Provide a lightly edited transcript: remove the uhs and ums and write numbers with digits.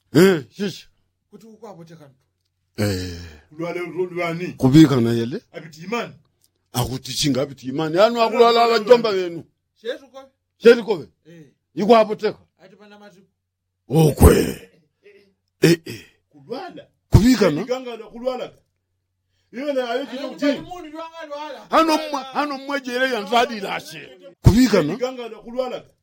Shishi. Kuti ukwapoteka. Kulwani. Kubika na yele. Abiti imani. Akuti chinga abiti imani. Anu akulala abajomba benu. Shezu kobe. Ikwapoteka. Atipana maziku. Okwe. Kulwala. Kubika na. Ganga na kulwala. Yona ayekile uti. Hano mwejere yanzadi lashe. Kubika na. Ganga na kulwala.